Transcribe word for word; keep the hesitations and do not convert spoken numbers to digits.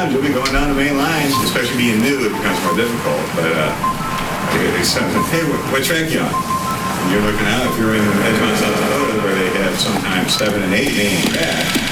sometimes you'll be going down the main line, especially being new, it becomes more difficult. But uh, they say, hey, what, what track you on? And you're looking out, if you're in Edgemont, South Dakota, where they have sometimes seven and eight main tracks,